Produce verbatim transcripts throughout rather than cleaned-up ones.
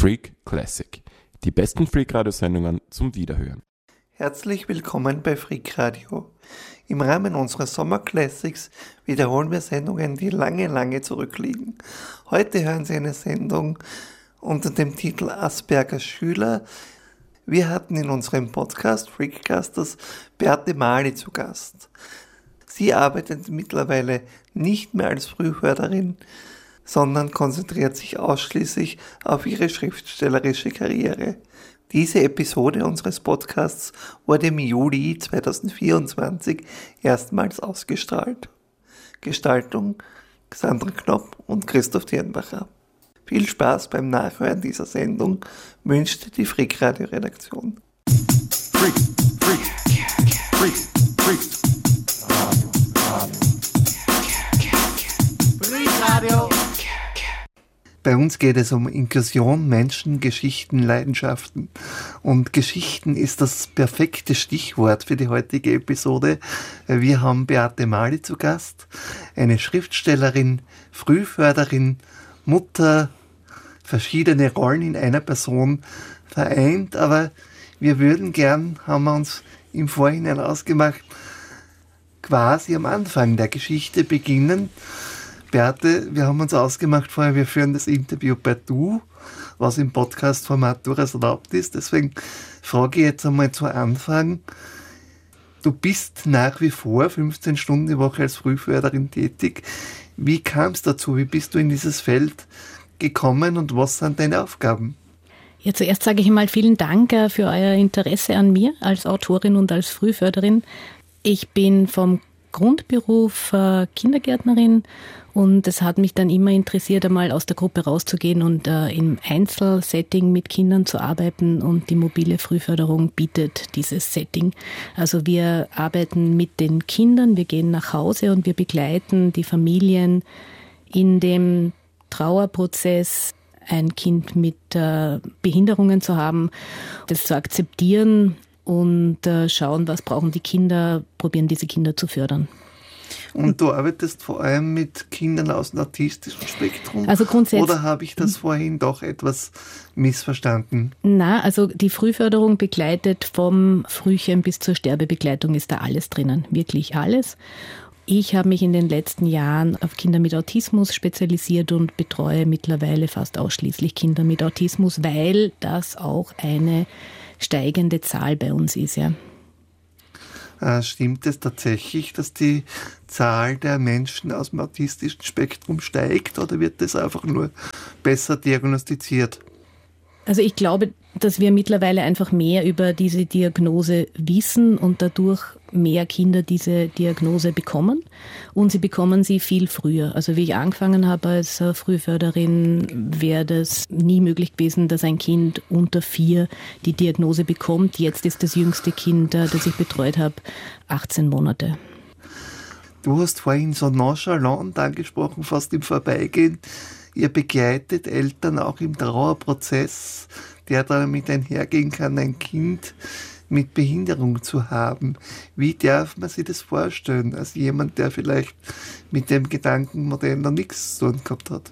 Freak Classic. Die besten Freak-Radio-Sendungen zum Wiederhören. Herzlich willkommen bei Freak Radio. Im Rahmen unserer Sommer Classics wiederholen wir Sendungen, die lange, lange zurückliegen. Heute hören Sie eine Sendung unter dem Titel Aspergers Schüler. Wir hatten in unserem Podcast Freakcasters Beate Mali zu Gast. Sie arbeitet mittlerweile nicht mehr als Frühförderin, sondern konzentriert sich ausschließlich auf ihre schriftstellerische Karriere. Diese Episode unseres Podcasts wurde im Juli zweitausendvierundzwanzig erstmals ausgestrahlt. Gestaltung Sandra Knopp und Christoph Dirnbacher. Viel Spaß beim Nachhören dieser Sendung wünscht die Freak Radio Redaktion. Freak, Freak, Freak, Freak. Freak Radio. Bei uns geht es um Inklusion, Menschen, Geschichten, Leidenschaften. Und Geschichten ist das perfekte Stichwort für die heutige Episode. Wir haben Beate Mali zu Gast, eine Schriftstellerin, Frühförderin, Mutter, verschiedene Rollen in einer Person vereint. Aber wir würden gern, haben wir uns im Vorhinein ausgemacht, quasi am Anfang der Geschichte beginnen. Beate, wir haben uns ausgemacht vorher, wir führen das Interview per Du, was im Podcast-Format durchaus erlaubt ist. Deswegen frage ich jetzt einmal zu Anfang, du bist nach wie vor fünfzehn Stunden die Woche als Frühförderin tätig. Wie kam es dazu? Wie bist du in dieses Feld gekommen und was sind deine Aufgaben? Ja, zuerst sage ich mal vielen Dank für euer Interesse an mir als Autorin und als Frühförderin. Ich bin vom Grundberuf äh, Kindergärtnerin und es hat mich dann immer interessiert, einmal aus der Gruppe rauszugehen und äh, im Einzelsetting mit Kindern zu arbeiten, und die mobile Frühförderung bietet dieses Setting. Also wir arbeiten mit den Kindern, wir gehen nach Hause und wir begleiten die Familien in dem Trauerprozess, ein Kind mit äh, Behinderungen zu haben, das zu akzeptieren und äh, schauen, was brauchen die Kinder, probieren diese Kinder zu fördern. Und du arbeitest vor allem mit Kindern aus dem autistischen Spektrum? Also grundsätzlich. Oder habe ich das vorhin doch etwas missverstanden? Na, also die Frühförderung begleitet vom Frühchen bis zur Sterbebegleitung, ist da alles drinnen, wirklich alles. Ich habe mich in den letzten Jahren auf Kinder mit Autismus spezialisiert und betreue mittlerweile fast ausschließlich Kinder mit Autismus, weil das auch eine steigende Zahl bei uns ist, ja. Stimmt es tatsächlich, dass die Zahl der Menschen aus dem autistischen Spektrum steigt, oder wird das einfach nur besser diagnostiziert? Also ich glaube, dass wir mittlerweile einfach mehr über diese Diagnose wissen und dadurch mehr Kinder diese Diagnose bekommen. Und sie bekommen sie viel früher. Also wie ich angefangen habe als Frühförderin, wäre das nie möglich gewesen, dass ein Kind unter vier die Diagnose bekommt. Jetzt ist das jüngste Kind, das ich betreut habe, achtzehn Monate. Du hast vorhin so nonchalant angesprochen, fast im Vorbeigehen. Ihr begleitet Eltern auch im Trauerprozess, der damit einhergehen kann, ein Kind mit Behinderung zu haben. Wie darf man sich das vorstellen, als jemand, der vielleicht mit dem Gedankenmodell noch nichts zu tun gehabt hat?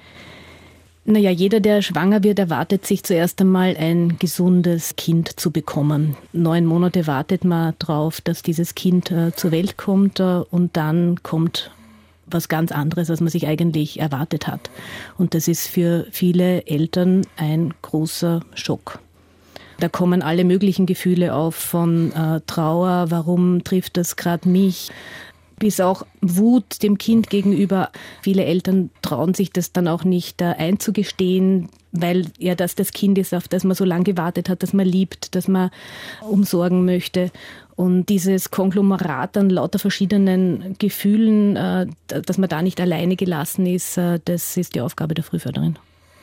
Naja, jeder, der schwanger wird, erwartet sich zuerst einmal ein gesundes Kind zu bekommen. Neun Monate wartet man darauf, dass dieses Kind äh, zur Welt kommt, äh, und dann kommt was ganz anderes, als man sich eigentlich erwartet hat. Und das ist für viele Eltern ein großer Schock. Da kommen alle möglichen Gefühle auf, von äh, Trauer, warum trifft das gerade mich, bis auch Wut dem Kind gegenüber. Viele Eltern trauen sich das dann auch nicht äh, einzugestehen, weil ja das das Kind ist, auf das man so lange gewartet hat, das man liebt, das man umsorgen möchte. Und dieses Konglomerat an lauter verschiedenen Gefühlen, äh, dass man da nicht alleine gelassen ist, äh, das ist die Aufgabe der Frühförderin.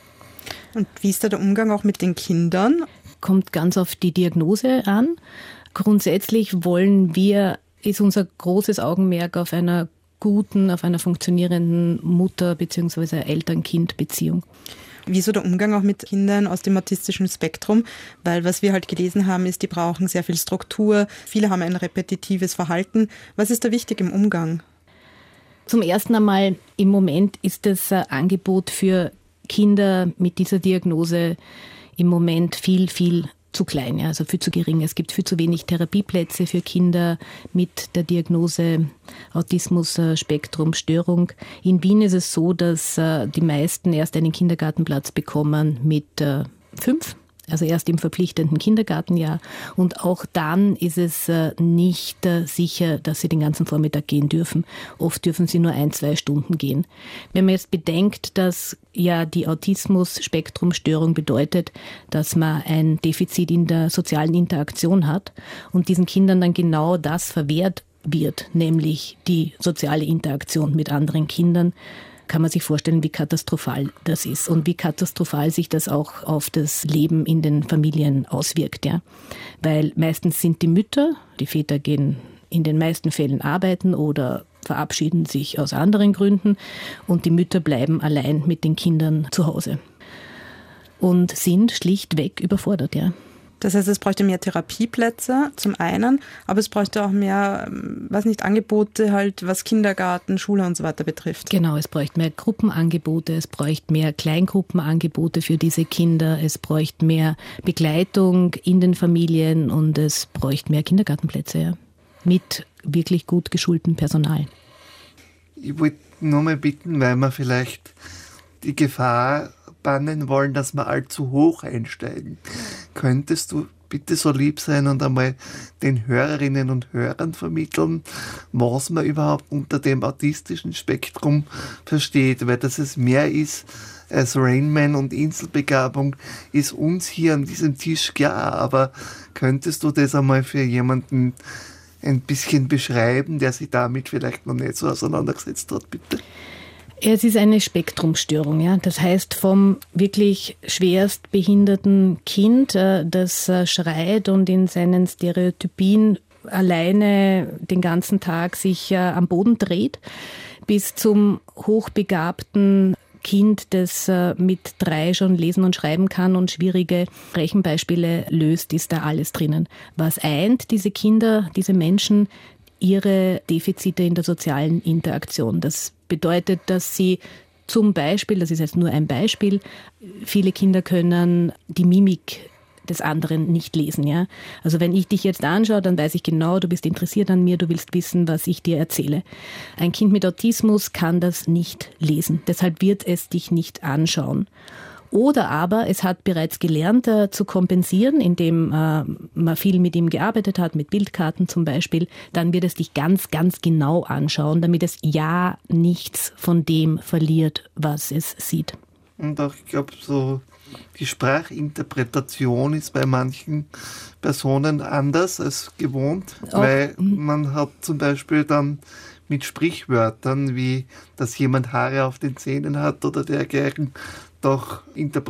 Und wie ist da der Umgang auch mit den Kindern? Kommt ganz auf die Diagnose an. Grundsätzlich wollen wir, ist unser großes Augenmerk auf einer guten, auf einer funktionierenden Mutter- bzw. Eltern-Kind-Beziehung. Wie ist so der Umgang auch mit Kindern aus dem autistischen Spektrum? Weil was wir halt gelesen haben, ist, die brauchen sehr viel Struktur. Viele haben ein repetitives Verhalten. Was ist da wichtig im Umgang? Zum ersten einmal, im Moment ist das Angebot für Kinder mit dieser Diagnose im Moment viel, viel zu klein, ja, also viel zu gering. Es gibt viel zu wenig Therapieplätze für Kinder mit der Diagnose Autismus-Spektrum-Störung. In Wien ist es so, dass äh, die meisten erst einen Kindergartenplatz bekommen mit äh, fünf. Also erst im verpflichtenden Kindergartenjahr. Und auch dann ist es äh, nicht äh, sicher, dass sie den ganzen Vormittag gehen dürfen. Oft dürfen sie nur ein, zwei Stunden gehen. Wenn man jetzt bedenkt, dass ja die Autismus-Spektrum-Störung bedeutet, dass man ein Defizit in der sozialen Interaktion hat und diesen Kindern dann genau das verwehrt wird, nämlich die soziale Interaktion mit anderen Kindern, kann man sich vorstellen, wie katastrophal das ist und wie katastrophal sich das auch auf das Leben in den Familien auswirkt. Ja? Weil meistens sind die Mütter, die Väter gehen in den meisten Fällen arbeiten oder verabschieden sich aus anderen Gründen und die Mütter bleiben allein mit den Kindern zu Hause und sind schlichtweg überfordert. Ja. Das heißt, es bräuchte mehr Therapieplätze zum einen, aber es bräuchte auch mehr, weiß nicht, Angebote halt, was Kindergarten, Schule und so weiter betrifft. Genau, es bräuchte mehr Gruppenangebote, es bräuchte mehr Kleingruppenangebote für diese Kinder, es bräuchte mehr Begleitung in den Familien und es bräuchte mehr Kindergartenplätze, ja, mit wirklich gut geschultem Personal. Ich wollte nur mal bitten, weil wir vielleicht die Gefahr bannen wollen, dass wir allzu hoch einsteigen. Könntest du bitte so lieb sein und einmal den Hörerinnen und Hörern vermitteln, was man überhaupt unter dem autistischen Spektrum versteht, weil dass es mehr ist als Rainman und Inselbegabung, ist uns hier an diesem Tisch klar, aber könntest du das einmal für jemanden ein bisschen beschreiben, der sich damit vielleicht noch nicht so auseinandergesetzt hat, bitte? Es ist eine Spektrumstörung, ja. Das heißt, vom wirklich schwerst behinderten Kind, das schreit und in seinen Stereotypien alleine den ganzen Tag sich am Boden dreht, bis zum hochbegabten Kind, das mit drei schon lesen und schreiben kann und schwierige Rechenbeispiele löst, ist da alles drinnen. Was eint diese Kinder, diese Menschen? Ihre Defizite in der sozialen Interaktion. Das bedeutet, dass sie zum Beispiel, das ist jetzt nur ein Beispiel, viele Kinder können die Mimik des anderen nicht lesen. Ja? Also wenn ich dich jetzt anschaue, dann weiß ich genau, du bist interessiert an mir, du willst wissen, was ich dir erzähle. Ein Kind mit Autismus kann das nicht lesen. Deshalb wird es dich nicht anschauen. Oder aber es hat bereits gelernt äh, zu kompensieren, indem äh, man viel mit ihm gearbeitet hat, mit Bildkarten zum Beispiel. Dann wird es dich ganz, ganz genau anschauen, damit es ja nichts von dem verliert, was es sieht. Und auch, ich glaube, so die Sprachinterpretation ist bei manchen Personen anders als gewohnt, auch, weil man hat zum Beispiel dann mit Sprichwörtern, wie dass jemand Haare auf den Zähnen hat oder dergleichen, doch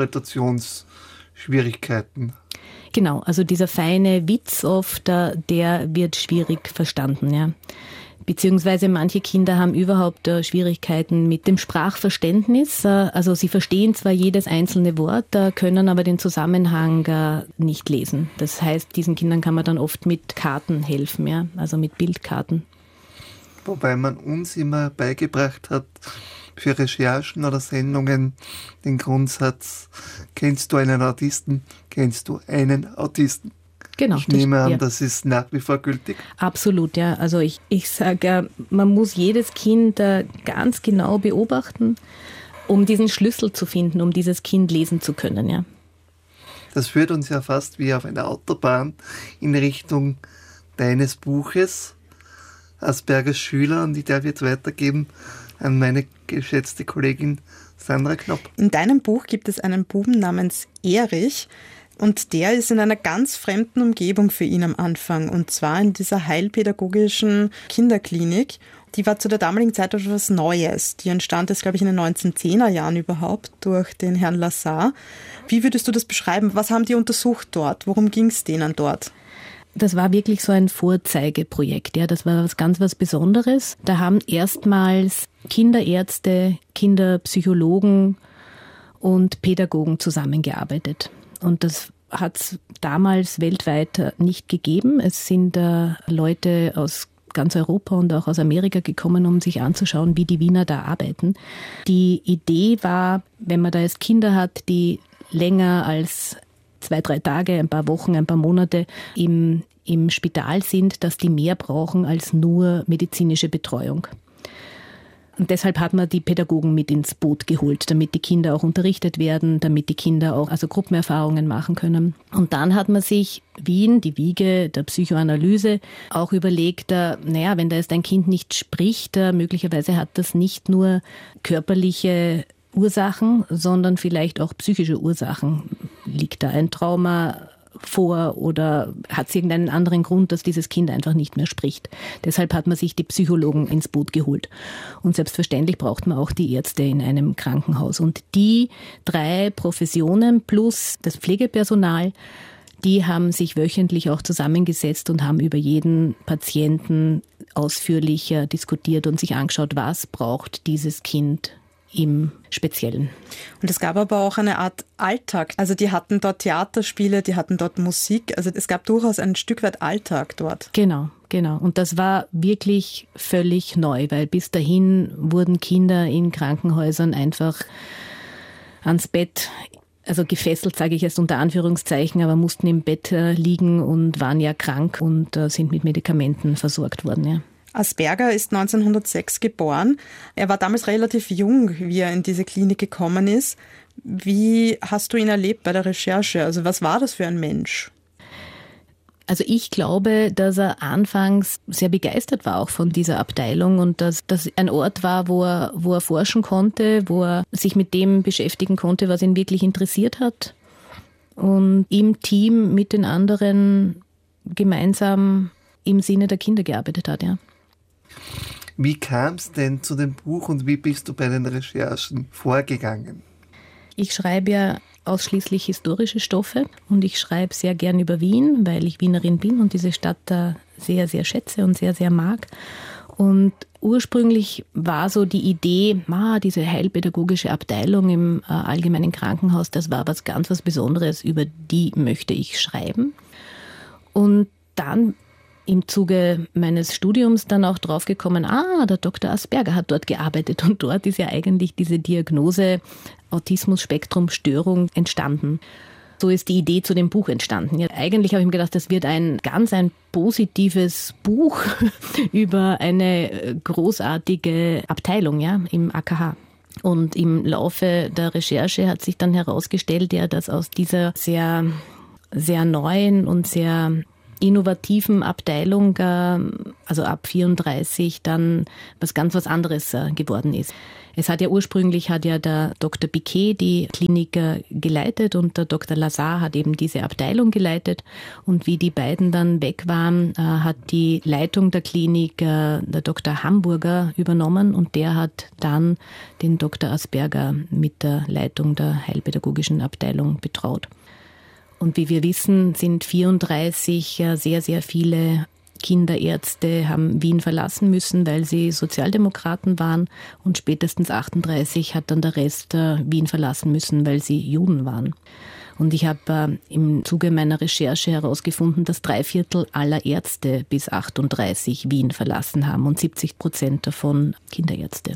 Interpretationsschwierigkeiten. Genau, also dieser feine Witz oft, der wird schwierig verstanden, ja. Beziehungsweise manche Kinder haben überhaupt Schwierigkeiten mit dem Sprachverständnis. Also sie verstehen zwar jedes einzelne Wort, können aber den Zusammenhang nicht lesen. Das heißt, diesen Kindern kann man dann oft mit Karten helfen, ja, also mit Bildkarten. Wobei man uns immer beigebracht hat, für Recherchen oder Sendungen den Grundsatz, kennst du einen Autisten, kennst du einen Autisten. Genau. Ich nehme das, an, ja. das ist nach wie vor gültig. Absolut, ja. Also ich, ich sage, man muss jedes Kind ganz genau beobachten, um diesen Schlüssel zu finden, um dieses Kind lesen zu können, ja. Das führt uns ja fast wie auf einer Autobahn in Richtung deines Buches, Aspergers Schüler, und ich darf jetzt weitergeben an meine geschätzte Kollegin Sandra Knopp. In deinem Buch gibt es einen Buben namens Erich und der ist in einer ganz fremden Umgebung für ihn am Anfang und zwar in dieser heilpädagogischen Kinderklinik. Die war zu der damaligen Zeit etwas Neues. Die entstand jetzt, glaube ich, in den neunzehnhundertzehner Jahren überhaupt durch den Herrn Lassar. Wie würdest du das beschreiben? Was haben die untersucht dort? Worum ging es denen dort? Das war wirklich so ein Vorzeigeprojekt, ja. Das war was ganz was Besonderes. Da haben erstmals Kinderärzte, Kinderpsychologen und Pädagogen zusammengearbeitet. Und das hat es damals weltweit nicht gegeben. Es sind äh, Leute aus ganz Europa und auch aus Amerika gekommen, um sich anzuschauen, wie die Wiener da arbeiten. Die Idee war, wenn man da jetzt Kinder hat, die länger als zwei, drei Tage, ein paar Wochen, ein paar Monate im, im Spital sind, dass die mehr brauchen als nur medizinische Betreuung. Und deshalb hat man die Pädagogen mit ins Boot geholt, damit die Kinder auch unterrichtet werden, damit die Kinder auch also Gruppenerfahrungen machen können. Und dann hat man sich Wien, die Wiege der Psychoanalyse, auch überlegt, naja, wenn da jetzt ein Kind nicht spricht, möglicherweise hat das nicht nur körperliche Ursachen, sondern vielleicht auch psychische Ursachen. Liegt da ein Trauma vor oder hat es irgendeinen anderen Grund, dass dieses Kind einfach nicht mehr spricht. Deshalb hat man sich die Psychologen ins Boot geholt. Und selbstverständlich braucht man auch die Ärzte in einem Krankenhaus. Und die drei Professionen plus das Pflegepersonal, die haben sich wöchentlich auch zusammengesetzt und haben über jeden Patienten ausführlicher diskutiert und sich angeschaut, was braucht dieses Kind im Speziellen. Und es gab aber auch eine Art Alltag. Also die hatten dort Theaterspiele, die hatten dort Musik. Also es gab durchaus ein Stück weit Alltag dort. Genau, genau. Und das war wirklich völlig neu, weil bis dahin wurden Kinder in Krankenhäusern einfach ans Bett, also gefesselt, sage ich jetzt unter Anführungszeichen, aber mussten im Bett liegen und waren ja krank und sind mit Medikamenten versorgt worden, ja. Asperger ist neunzehnhundertsechs geboren. Er war damals relativ jung, wie er in diese Klinik gekommen ist. Wie hast du ihn erlebt bei der Recherche? Also was war das für ein Mensch? Also ich glaube, dass er anfangs sehr begeistert war auch von dieser Abteilung und dass das ein Ort war, wo er, wo er forschen konnte, wo er sich mit dem beschäftigen konnte, was ihn wirklich interessiert hat. Und im Team mit den anderen gemeinsam im Sinne der Kinder gearbeitet hat, ja. Wie kam es denn zu dem Buch und wie bist du bei den Recherchen vorgegangen? Ich schreibe ja ausschließlich historische Stoffe und ich schreibe sehr gern über Wien, weil ich Wienerin bin und diese Stadt da sehr, sehr schätze und sehr, sehr mag. Und ursprünglich war so die Idee, ah, diese heilpädagogische Abteilung im äh, Allgemeinen Krankenhaus, das war was ganz was Besonderes, über die möchte ich schreiben. Und dann im Zuge meines Studiums dann auch draufgekommen, ah, der Doktor Asperger hat dort gearbeitet und dort ist ja eigentlich diese Diagnose Autismus-Spektrum-Störung entstanden. So ist die Idee zu dem Buch entstanden. Ja, eigentlich habe ich mir gedacht, das wird ein ganz ein positives Buch über eine großartige Abteilung, ja, im A K H. Und im Laufe der Recherche hat sich dann herausgestellt, ja, dass aus dieser sehr, sehr neuen und sehr innovativen Abteilung, also ab vierunddreißig, dann was ganz was anderes geworden ist. Es hat ja ursprünglich hat ja der Doktor Biquet die Klinik geleitet und der Doktor Lazar hat eben diese Abteilung geleitet. Und wie die beiden dann weg waren, hat die Leitung der Klinik der Doktor Hamburger übernommen und der hat dann den Doktor Asperger mit der Leitung der heilpädagogischen Abteilung betraut. Und wie wir wissen, sind vierunddreißig sehr, sehr viele Kinderärzte haben Wien verlassen müssen, weil sie Sozialdemokraten waren. Und spätestens achtunddreißig hat dann der Rest Wien verlassen müssen, weil sie Juden waren. Und ich habe im Zuge meiner Recherche herausgefunden, dass drei Viertel aller Ärzte bis achtunddreißig Wien verlassen haben und siebzig Prozent davon Kinderärzte.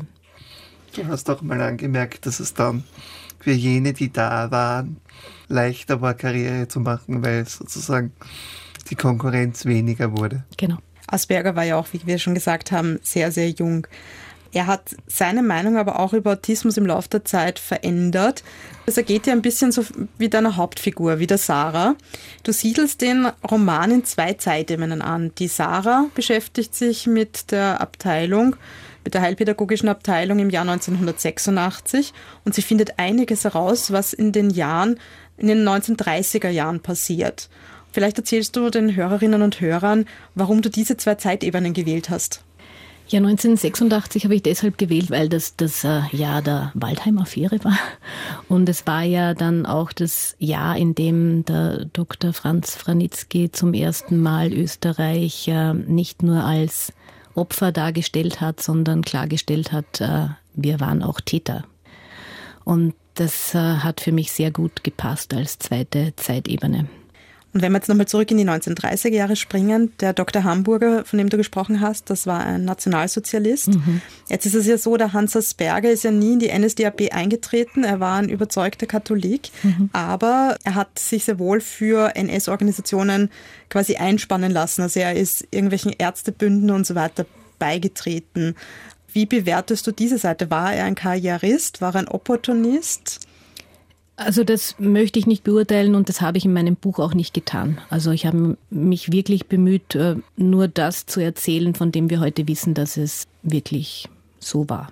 Du hast auch mal angemerkt, dass es dann für jene, die da waren, leichter war, Karriere zu machen, weil sozusagen die Konkurrenz weniger wurde. Genau. Asperger war ja auch, wie wir schon gesagt haben, sehr, sehr jung. Er hat seine Meinung aber auch über Autismus im Laufe der Zeit verändert. Es ergeht ja ein bisschen so wie deine Hauptfigur, wie der Sarah. Du siedelst den Roman in zwei Zeitebenen an. Die Sarah beschäftigt sich mit der Abteilung, mit der heilpädagogischen Abteilung im Jahr neunzehnhundertsechsundachtzig und sie findet einiges heraus, was in den Jahren, in den neunzehnhundertdreißiger Jahren passiert. Vielleicht erzählst du den Hörerinnen und Hörern, warum du diese zwei Zeitebenen gewählt hast. Ja, neunzehnhundertsechsundachtzig habe ich deshalb gewählt, weil das das äh, Jahr der Waldheim-Affäre war. Und es war ja dann auch das Jahr, in dem der Doktor Franz Franitzky zum ersten Mal Österreich äh, nicht nur als Opfer dargestellt hat, sondern klargestellt hat, äh, wir waren auch Täter. Und das äh, hat für mich sehr gut gepasst als zweite Zeitebene. Und wenn wir jetzt nochmal zurück in die neunzehnhundertdreißiger Jahre springen, der Doktor Hamburger, von dem du gesprochen hast, das war ein Nationalsozialist. Mhm. Jetzt ist es ja so, der Hans Asperger ist ja nie in die N S D A P eingetreten, er war ein überzeugter Katholik, mhm. aber er hat sich sehr wohl für N S-Organisationen quasi einspannen lassen. Also er ist irgendwelchen Ärztebünden und so weiter beigetreten. Wie bewertest du diese Seite? War er ein Karrierist? War er ein Opportunist? Also das möchte ich nicht beurteilen und das habe ich in meinem Buch auch nicht getan. Also ich habe mich wirklich bemüht, nur das zu erzählen, von dem wir heute wissen, dass es wirklich so war.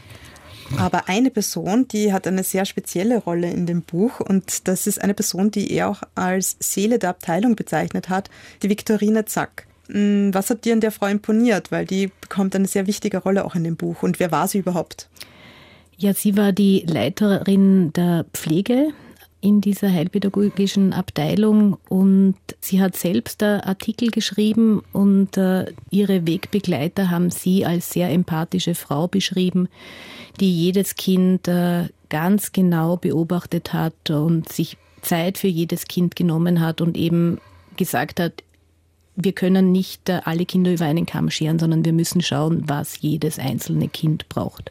Aber eine Person, die hat eine sehr spezielle Rolle in dem Buch und das ist eine Person, die er auch als Seele der Abteilung bezeichnet hat, die Viktorine Zack. Was hat dir an der Frau imponiert? Weil die bekommt eine sehr wichtige Rolle auch in dem Buch. Und wer war sie überhaupt? Ja, sie war die Leiterin der Pflege in dieser heilpädagogischen Abteilung und sie hat selbst Artikel geschrieben und äh, ihre Wegbegleiter haben sie als sehr empathische Frau beschrieben, die jedes Kind äh, ganz genau beobachtet hat und sich Zeit für jedes Kind genommen hat und eben gesagt hat, wir können nicht äh, alle Kinder über einen Kamm scheren, sondern wir müssen schauen, was jedes einzelne Kind braucht.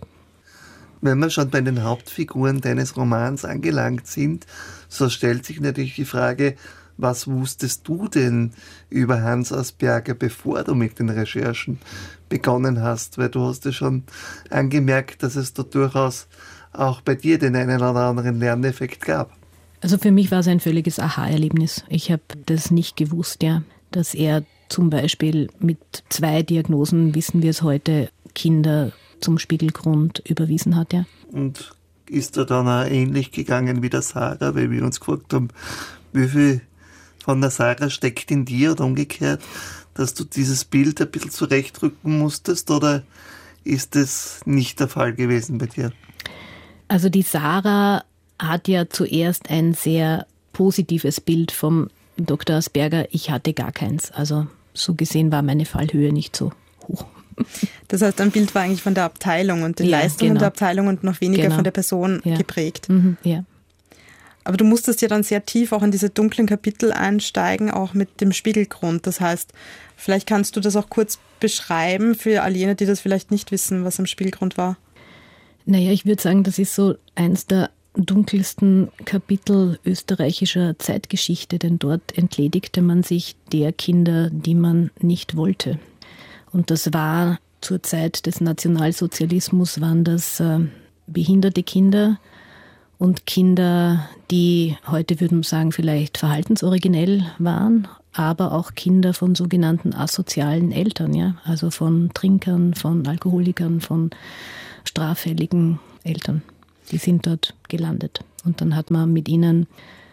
Wenn wir schon bei den Hauptfiguren deines Romans angelangt sind, so stellt sich natürlich die Frage, was wusstest du denn über Hans Asperger, bevor du mit den Recherchen begonnen hast? Weil du hast ja schon angemerkt, dass es da durchaus auch bei dir den einen oder anderen Lerneffekt gab. Also für mich war es ein völliges Aha-Erlebnis. Ich habe das nicht gewusst, ja, dass er zum Beispiel mit zwei Diagnosen, wissen wir es heute, Kinder zum Spiegelgrund überwiesen hat, ja. Und ist er dann auch ähnlich gegangen wie der Sarah, weil wir uns gefragt haben, wie viel von der Sarah steckt in dir oder umgekehrt, dass du dieses Bild ein bisschen zurechtrücken musstest, oder ist es nicht der Fall gewesen bei dir? Also die Sarah hat ja zuerst ein sehr positives Bild vom Doktor Asperger. Ich hatte gar keins. Also so gesehen war meine Fallhöhe nicht so hoch. Das heißt, ein Bild war eigentlich von der Abteilung und den ja, Leistungen genau. der Abteilung und noch weniger genau. von der Person ja. geprägt. Mhm, ja. Aber du musstest ja dann sehr tief auch in diese dunklen Kapitel einsteigen, auch mit dem Spiegelgrund. Das heißt, vielleicht kannst du das auch kurz beschreiben für all jene, die das vielleicht nicht wissen, was am Spiegelgrund war. Naja, ich würde sagen, das ist so eins der dunkelsten Kapitel österreichischer Zeitgeschichte, denn dort entledigte man sich der Kinder, die man nicht wollte. Und das war zur Zeit des Nationalsozialismus, waren das äh, behinderte Kinder und Kinder, die heute, würde man sagen, vielleicht verhaltensoriginell waren, aber auch Kinder von sogenannten asozialen Eltern, ja, also von Trinkern, von Alkoholikern, von straffälligen Eltern. Die sind dort gelandet. Und dann hat man mit ihnen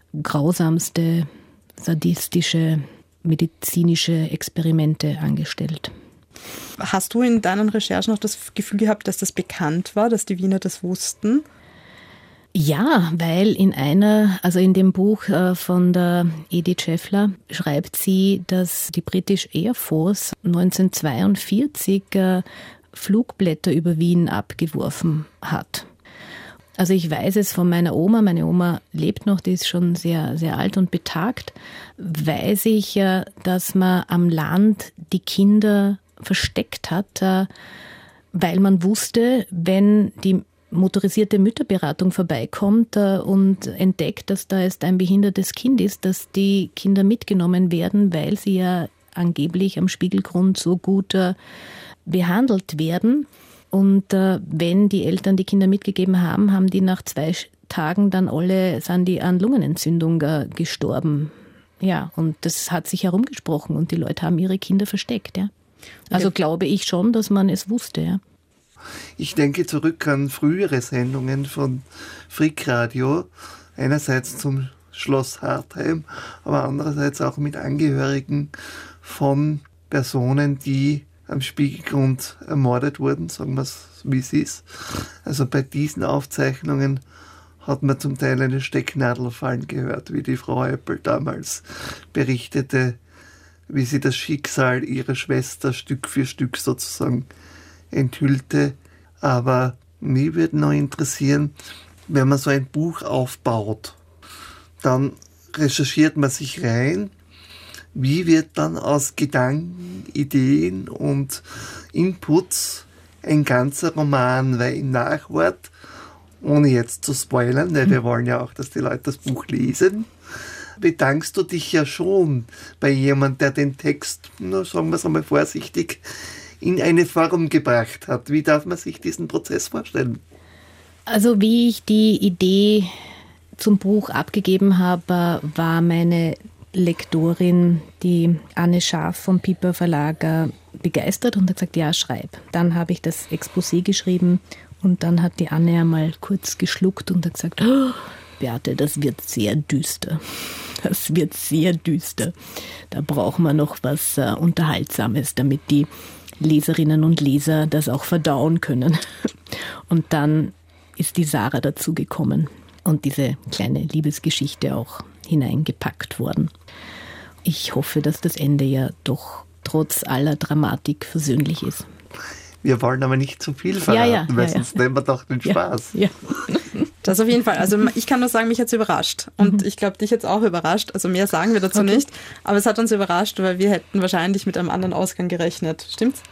grausamste, sadistische, medizinische Experimente angestellt. Hast du in deinen Recherchen auch das Gefühl gehabt, dass das bekannt war, dass die Wiener das wussten? Ja, weil in einer, also in dem Buch von der Edith Scheffler schreibt sie, dass die British Air Force neunzehnhundertzweiundvierzig Flugblätter über Wien abgeworfen hat. Also ich weiß es von meiner Oma, meine Oma lebt noch, die ist schon sehr, sehr alt und betagt, weiß ich, dass man am Land die Kinder versteckt hat, weil man wusste, wenn die motorisierte Mütterberatung vorbeikommt und entdeckt, dass da jetzt ein behindertes Kind ist, dass die Kinder mitgenommen werden, weil sie ja angeblich am Spiegelgrund so gut behandelt werden. Und äh, wenn die Eltern die Kinder mitgegeben haben, haben die nach zwei Tagen dann alle, sind die an Lungenentzündung äh, gestorben. Ja, und das hat sich herumgesprochen und die Leute haben ihre Kinder versteckt, ja. Also ja. Glaube ich schon, dass man es wusste, ja. Ich denke zurück an frühere Sendungen von Frick Radio, einerseits zum Schloss Hartheim, aber andererseits auch mit Angehörigen von Personen, die am Spiegelgrund ermordet wurden, sagen wir es, wie es ist. Also bei diesen Aufzeichnungen hat man zum Teil eine Stecknadel fallen gehört, wie die Frau Eppel damals berichtete, wie sie das Schicksal ihrer Schwester Stück für Stück sozusagen enthüllte. Aber mich würde noch interessieren, wenn man so ein Buch aufbaut, dann recherchiert man sich rein Wie wird dann aus Gedanken, Ideen und Inputs ein ganzer Roman? Weil im Nachwort, ohne jetzt zu spoilern, weil wir wollen ja auch, dass die Leute das Buch lesen, bedankst du dich ja schon bei jemand, der den Text, na, sagen wir es einmal vorsichtig, in eine Form gebracht hat. Wie darf man sich diesen Prozess vorstellen? Also wie ich die Idee zum Buch abgegeben habe, war meine Lektorin, die Anne Scharf vom Piper Verlag, begeistert und hat gesagt, ja, schreib. Dann habe ich das Exposé geschrieben und dann hat die Anne einmal kurz geschluckt und hat gesagt, oh, Beate, das wird sehr düster. Das wird sehr düster. Da brauchen wir noch was äh, Unterhaltsames, damit die Leserinnen und Leser das auch verdauen können. Und dann ist die Sarah dazugekommen und diese kleine Liebesgeschichte auch hineingepackt worden. Ich hoffe, dass das Ende ja doch trotz aller Dramatik versöhnlich ist. Wir wollen aber nicht zu viel verraten, ja, ja, weil ja, sonst ja. nehmen wir doch den Spaß. Ja, ja. Das auf jeden Fall. Also ich kann nur sagen, mich hat es überrascht. Und mhm. ich glaube, dich jetzt auch überrascht. Also mehr sagen wir dazu okay. nicht. Aber es hat uns überrascht, weil wir hätten wahrscheinlich mit einem anderen Ausgang gerechnet. Stimmt's?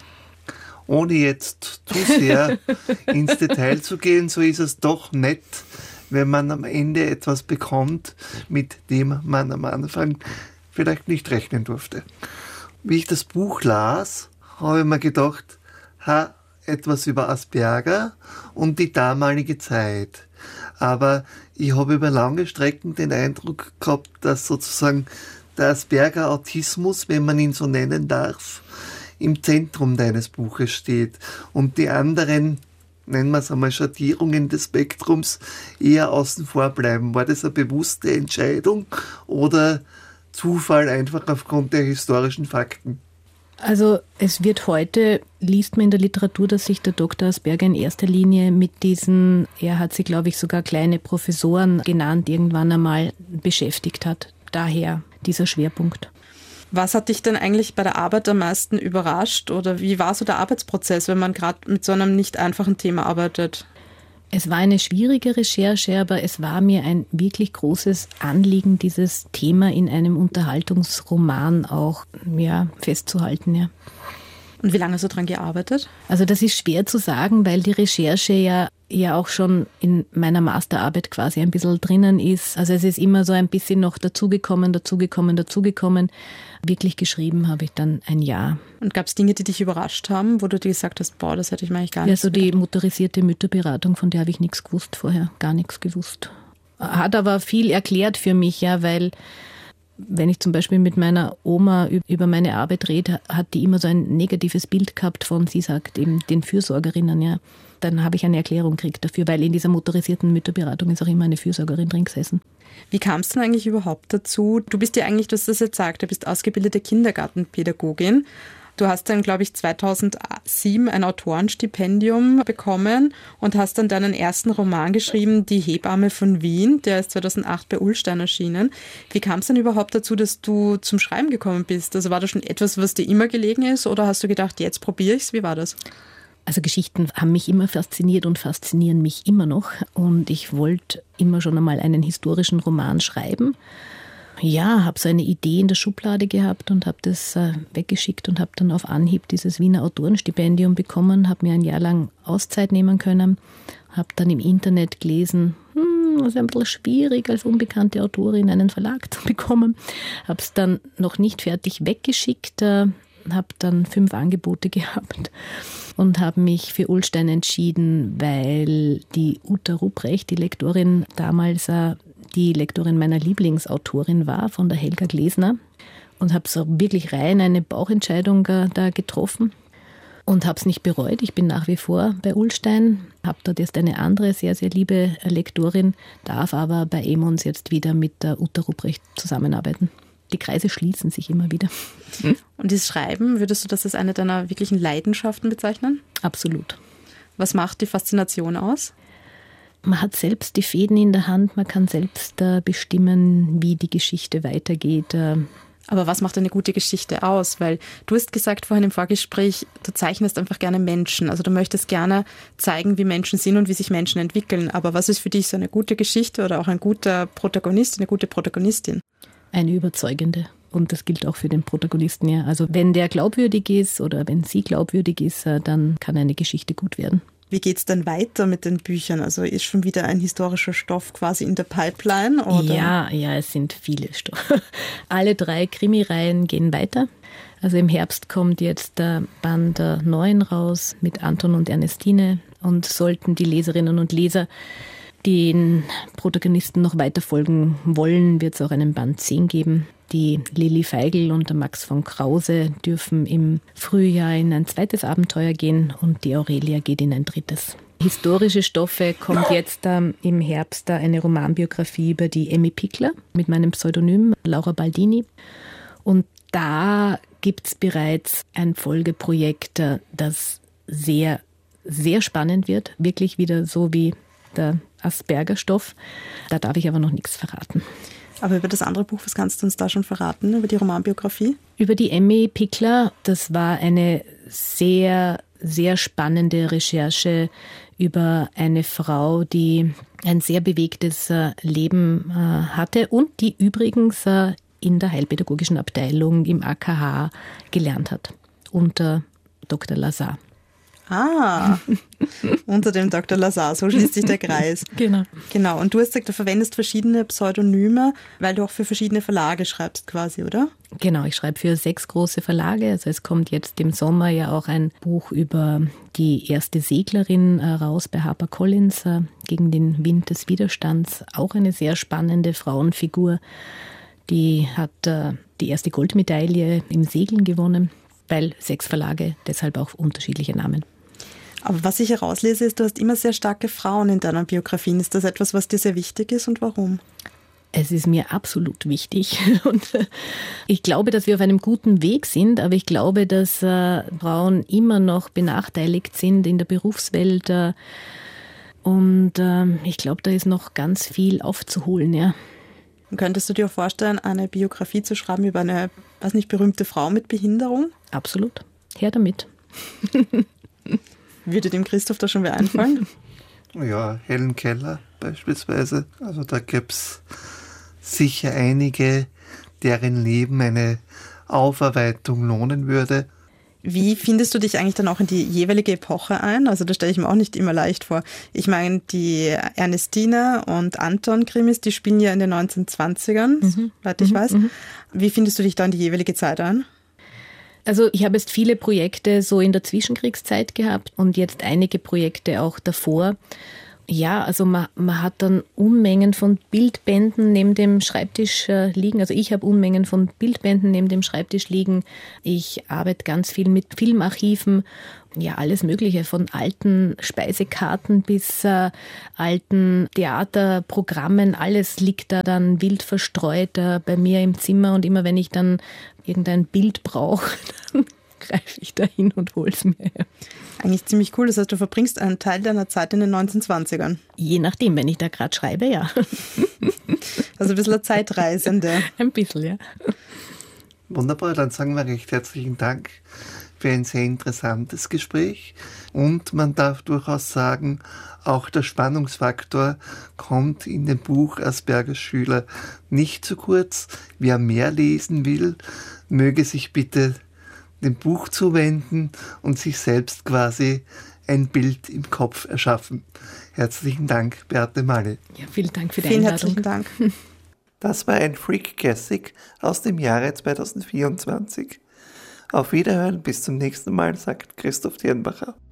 Ohne jetzt zu sehr ins Detail zu gehen, so ist es doch nett, wenn man am Ende etwas bekommt, mit dem man am Anfang vielleicht nicht rechnen durfte. Wie ich das Buch las, habe ich mir gedacht, ha, etwas über Asperger und die damalige Zeit. Aber ich habe über lange Strecken den Eindruck gehabt, dass sozusagen der Asperger-Autismus, wenn man ihn so nennen darf, im Zentrum deines Buches steht und die anderen, nennen wir es einmal, Schattierungen des Spektrums eher außen vor bleiben. War das eine bewusste Entscheidung oder Zufall einfach aufgrund der historischen Fakten? Also es wird heute, liest man in der Literatur, dass sich der Doktor Asperger in erster Linie mit diesen, er hat sie, glaube ich, sogar kleine Professoren genannt, irgendwann einmal beschäftigt hat. Daher dieser Schwerpunkt. Was hat dich denn eigentlich bei der Arbeit am meisten überrascht oder wie war so der Arbeitsprozess, wenn man gerade mit so einem nicht einfachen Thema arbeitet? Es war eine schwierige Recherche, aber es war mir ein wirklich großes Anliegen, dieses Thema in einem Unterhaltungsroman auch ja, festzuhalten. Ja. Und wie lange hast du daran gearbeitet? Also das ist schwer zu sagen, weil die Recherche ja, ja auch schon in meiner Masterarbeit quasi ein bisschen drinnen ist. Also es ist immer so ein bisschen noch dazugekommen, dazugekommen, dazugekommen. Wirklich geschrieben habe ich dann ein Jahr. Und gab es Dinge, die dich überrascht haben, wo du dir gesagt hast, boah, das hätte ich mir eigentlich gar nicht Ja, so die motorisierte Mütterberatung, von der habe ich nichts gewusst vorher, gar nichts gewusst. Hat aber viel erklärt für mich, ja, weil wenn ich zum Beispiel mit meiner Oma über meine Arbeit rede, hat die immer so ein negatives Bild gehabt von, sie sagt eben, den Fürsorgerinnen, ja. Dann habe ich eine Erklärung gekriegt dafür, weil in dieser motorisierten Mütterberatung ist auch immer eine Fürsorgerin drin gesessen. Wie kam es denn eigentlich überhaupt dazu? Du bist ja eigentlich, du hast das jetzt gesagt, du bist ausgebildete Kindergartenpädagogin. Du hast dann, glaube ich, zweitausendsieben ein Autorenstipendium bekommen und hast dann deinen ersten Roman geschrieben, Die Hebamme von Wien. Der ist zweitausendacht bei Ullstein erschienen. Wie kam es denn überhaupt dazu, dass du zum Schreiben gekommen bist? Also war das schon etwas, was dir immer gelegen ist oder hast du gedacht, jetzt probiere ich es? Wie war das? Also Geschichten haben mich immer fasziniert und faszinieren mich immer noch. Und ich wollte immer schon einmal einen historischen Roman schreiben. Ja, habe so eine Idee in der Schublade gehabt und habe das äh, weggeschickt und habe dann auf Anhieb dieses Wiener Autorenstipendium bekommen, habe mir ein Jahr lang Auszeit nehmen können, habe dann im Internet gelesen, hm, das ist ein bisschen schwierig, als unbekannte Autorin einen Verlag zu bekommen. Habe es dann noch nicht fertig weggeschickt, äh, habe dann fünf Angebote gehabt und habe mich für Ullstein entschieden, weil die Uta Ruprecht, die Lektorin damals, äh, die Lektorin meiner Lieblingsautorin war, von der Helga Glesner. Und habe so wirklich rein eine Bauchentscheidung äh, da getroffen und habe es nicht bereut. Ich bin nach wie vor bei Ullstein, habe dort jetzt eine andere, sehr, sehr liebe Lektorin, darf aber bei Emons jetzt wieder mit der Uta Ruprecht zusammenarbeiten. Die Kreise schließen sich immer wieder. Und das Schreiben, würdest du das als eine deiner wirklichen Leidenschaften bezeichnen? Absolut. Was macht die Faszination aus? Man hat selbst die Fäden in der Hand, man kann selbst äh, bestimmen, wie die Geschichte weitergeht. Äh. Aber was macht eine gute Geschichte aus? Weil du hast gesagt vorhin im Vorgespräch, du zeichnest einfach gerne Menschen. Also du möchtest gerne zeigen, wie Menschen sind und wie sich Menschen entwickeln. Aber was ist für dich so eine gute Geschichte oder auch ein guter Protagonist, eine gute Protagonistin? Eine überzeugende. Und das gilt auch für den Protagonisten. Ja. Also wenn der glaubwürdig ist oder wenn sie glaubwürdig ist, dann kann eine Geschichte gut werden. Wie geht es denn weiter mit den Büchern? Also ist schon wieder ein historischer Stoff quasi in der Pipeline? Oder? Ja, ja, es sind viele Stoffe. Alle drei Krimireihen gehen weiter. Also im Herbst kommt jetzt der Band neun raus mit Anton und Ernestine. Und sollten die Leserinnen und Leser den Protagonisten noch weiter folgen wollen, wird es auch einen Band zehn geben. Die Lilly Feigl und der Max von Krause dürfen im Frühjahr in ein zweites Abenteuer gehen und die Aurelia geht in ein drittes. Historische Stoffe kommt jetzt ähm, im Herbst eine Romanbiografie über die Emmy Pickler mit meinem Pseudonym Laura Baldini. Und da gibt es bereits ein Folgeprojekt, das sehr, sehr spannend wird. Wirklich wieder so wie der Asperger-Stoff. Da darf ich aber noch nichts verraten. Aber über das andere Buch, was kannst du uns da schon verraten, über die Romanbiografie? Über die Emmy Pickler, das war eine sehr, sehr spannende Recherche über eine Frau, die ein sehr bewegtes Leben hatte und die übrigens in der heilpädagogischen Abteilung im A K H gelernt hat, unter Doktor Lazar. Ah, unter dem Doktor Lazar, so schließt sich der Kreis. Genau. Genau, und du hast gesagt, du verwendest verschiedene Pseudonyme, weil du auch für verschiedene Verlage schreibst quasi, oder? Genau, ich schreibe für sechs große Verlage. Also es kommt jetzt im Sommer ja auch ein Buch über die erste Seglerin raus bei HarperCollins, gegen den Wind des Widerstands. Auch eine sehr spannende Frauenfigur. Die hat die erste Goldmedaille im Segeln gewonnen, weil sechs Verlage, deshalb auch unterschiedliche Namen. Aber was ich herauslese, ist, du hast immer sehr starke Frauen in deinen Biografien. Ist das etwas, was dir sehr wichtig ist und warum? Es ist mir absolut wichtig und ich glaube, dass wir auf einem guten Weg sind, aber ich glaube, dass Frauen immer noch benachteiligt sind in der Berufswelt und ich glaube, da ist noch ganz viel aufzuholen, ja. Und könntest du dir vorstellen, eine Biografie zu schreiben über eine, weiß nicht, berühmte Frau mit Behinderung? Absolut. Her damit. Würde dem Christoph da schon wer einfallen? Ja, Helen Keller beispielsweise. Also da gäbe es sicher einige, deren Leben eine Aufarbeitung lohnen würde. Wie findest du dich eigentlich dann auch in die jeweilige Epoche ein? Also das stelle ich mir auch nicht immer leicht vor. Ich meine, die Ernestine und Anton Krimis, die spielen ja in den neunzehnhundertzwanzigern, mhm. soweit ich mhm. weiß. Wie findest du dich da in die jeweilige Zeit ein? Also ich habe jetzt viele Projekte so in der Zwischenkriegszeit gehabt und jetzt einige Projekte auch davor. Ja, also man, man hat dann Unmengen von Bildbänden neben dem Schreibtisch äh, liegen. Also ich habe Unmengen von Bildbänden neben dem Schreibtisch liegen. Ich arbeite ganz viel mit Filmarchiven. Ja, alles Mögliche, von alten Speisekarten bis äh, alten Theaterprogrammen. Alles liegt da dann wild verstreut äh, bei mir im Zimmer. Und immer wenn ich dann irgendein Bild brauche, dann greife ich da hin und hole es mir her. Eigentlich ziemlich cool. Das heißt, du verbringst einen Teil deiner Zeit in den neunzehnhundertzwanzigern. Je nachdem, wenn ich da gerade schreibe, ja. Also ein bisschen eine Zeitreisende. Ein bisschen, ja. Wunderbar, dann sagen wir recht herzlichen Dank für ein sehr interessantes Gespräch. Und man darf durchaus sagen, auch der Spannungsfaktor kommt in dem Buch Aspergers Schüler nicht zu kurz. Wer mehr lesen will, möge sich bitte dem Buch zuwenden und sich selbst quasi ein Bild im Kopf erschaffen. Herzlichen Dank, Beate Malle. Ja, vielen Dank für die Vielen Einladung. Herzlichen Dank. Das war ein Freak-Classic aus dem Jahre zweitausendvierundzwanzig. Auf Wiederhören, bis zum nächsten Mal, sagt Christoph Dirnbacher.